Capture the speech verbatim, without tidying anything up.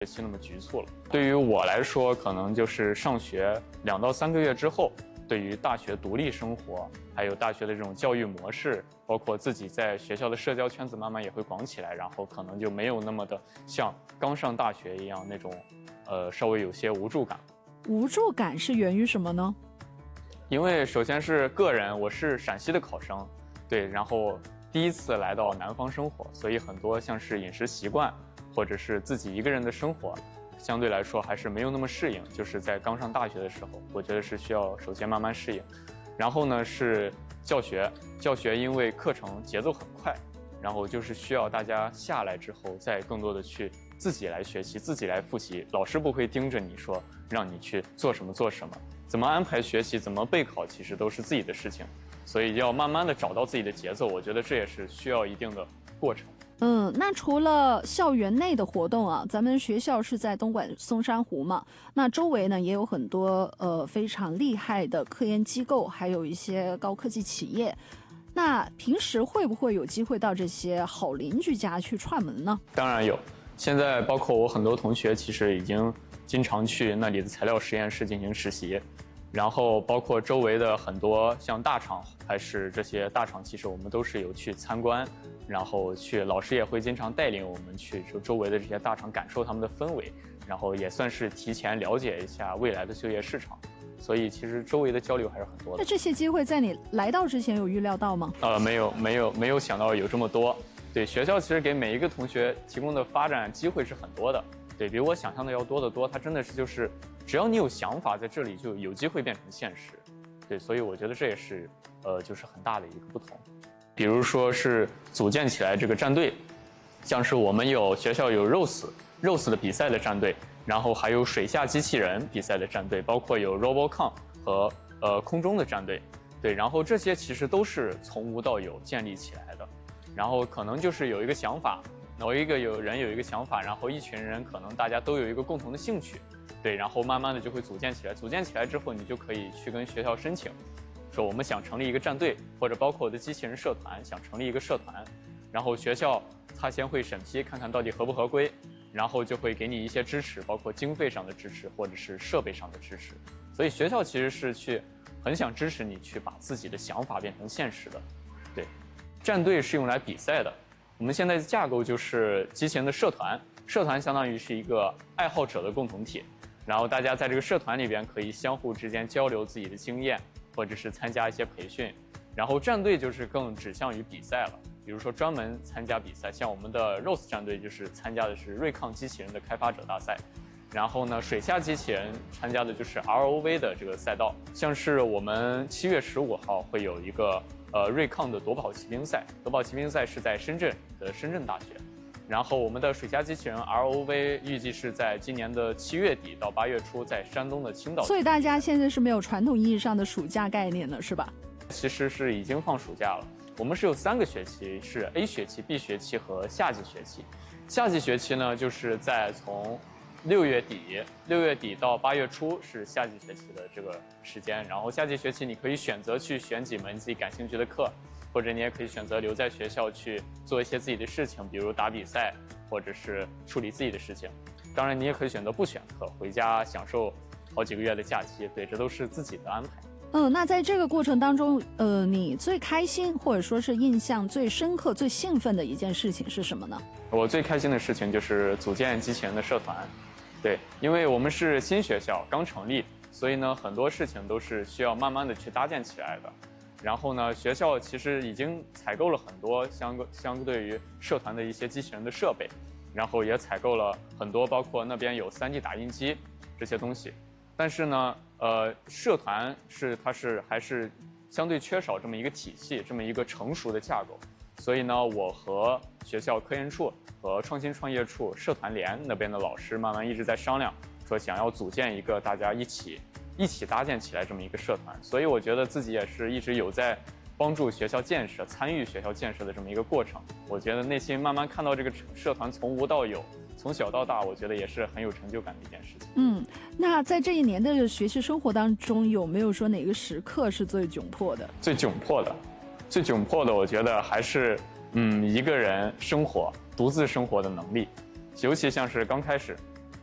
学期那么局促了。对于我来说，可能就是上学两到三个月之后，对于大学独立生活，还有大学的这种教育模式，包括自己在学校的社交圈子慢慢也会广起来，然后可能就没有那么的像刚上大学一样那种，呃，稍微有些无助感。 无助感是源于什么呢？ 因为首先是个人，我是陕西的考生，对，然后第一次来到南方生活，所以很多像是饮食习惯，或者是自己一个人的生活，相对来说还是没有那么适应。就是在刚上大学的时候，我觉得是需要首先慢慢适应。然后呢是教学，教学因为课程节奏很快，然后就是需要大家下来之后再更多的去自己来学习，自己来复习，老师不会盯着你说让你去做什么做什么，怎么安排学习，怎么备考，其实都是自己的事情，所以要慢慢的找到自己的节奏，我觉得这也是需要一定的过程。 嗯，那除了校园内的活动啊，咱们学校是在东莞松山湖嘛，那周围呢也有很多呃非常厉害的科研机构，还有一些高科技企业。那平时会不会有机会到这些好邻居家去串门呢？ 当然有，现在包括我很多同学其实已经经常去那里的材料实验室进行实习，然后包括周围的很多像大厂，还是这些大厂，其实我们都是有去参观，然后去老师也会经常带领我们去就周围的这些大厂感受他们的氛围，然后也算是提前了解一下未来的就业市场，所以其实周围的交流还是很多的。 那这些机会在你来到之前有预料到吗？ 呃，没有，没有，没有想到有这么多。对，学校其实给每一个同学提供的发展机会是很多的，对，比我想象的要多得多。它真的是就是，只要你有想法，在这里就有机会变成现实。对，所以我觉得这也是呃，就是很大的一个不同。比如说是组建起来这个战队，像是我们有学校有 Rose Rose 的比赛的战队，然后还有水下机器人比赛的战队，包括有 RoboCon 和呃空中的战队。对，然后这些其实都是从无到有建立起来的。然后可能就是有一个想法，有一个有人有一个想法，然后一群人可能大家都有一个共同的兴趣，对，然后慢慢的就会组建起来。组建起来之后，你就可以去跟学校申请，说我们想成立一个战队，或者包括我的机器人社团想成立一个社团，然后学校他先会审批，看看到底合不合规，然后就会给你一些支持，包括经费上的支持或者是设备上的支持。所以学校其实是去很想支持你去把自己的想法变成现实的，对。战队是用来比赛的，我们现在的架构就是机器人的社团，社团相当于是一个爱好者的共同体，然后大家在这个社团里边可以相互之间交流自己的经验，或者是参加一些培训，然后战队就是更指向于比赛了，比如说专门参加比赛，像我们的 Rose 战队就是参加的是瑞抗机器人的开发者大赛。然后呢，水下机器人参加的就是 R O V 的这个赛道，像是我们七月十五号会有一个呃瑞抗的夺宝骑兵赛，夺宝骑兵赛是在深圳的深圳大学，然后我们的水下机器人 R O V 预计是在今年的七月底到八月初在山东的青岛。 所以大家现在是没有传统意义上的暑假概念的，是吧？ 其实是已经放暑假了，我们是有三个学期，是 A 学期、B 学期和夏季学期。夏季学期呢，就是在从六月底，六月底到八月初是夏季学期的这个时间。然后夏季学期你可以选择去选几门自己感兴趣的课，或者你也可以选择留在学校去做一些自己的事情，比如打比赛，或者是处理自己的事情。当然，你也可以选择不选课，回家享受好几个月的假期。对，这都是自己的安排。 嗯，那在这个过程当中，呃，你最开心或者说是印象最深刻、最兴奋的一件事情是什么呢？ 我最开心的事情就是组建机器人的社团。对，因为我们是新学校刚成立，所以呢很多事情都是需要慢慢的去搭建起来的。然后呢，学校其实已经采购了很多相相对于社团的一些机器人的设备，然后也采购了很多，包括那边有 三 D 打印机这些东西。但是呢，呃，社团是它是还是相对缺少这么一个体系，这么一个成熟的架构。所以呢，我和学校科研处和创新创业处社团联那边的老师慢慢一直在商量，说想要组建一个大家一起一起搭建起来这么一个社团。所以我觉得自己也是一直有在帮助学校建设、参与学校建设的这么一个过程。我觉得内心慢慢看到这个社团从无到有，从小到大，我觉得也是很有成就感的一件事情。 嗯，那在这一年的学习生活当中，有没有说哪个时刻是最窘迫的？ 最窘迫的，最窘迫的，我觉得还是嗯一个人生活、独自生活的能力，尤其像是刚开始